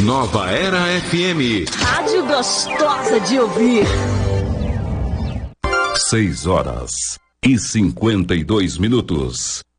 Nova Era FM. Rádio gostosa de ouvir. 6 horas e 52 minutos.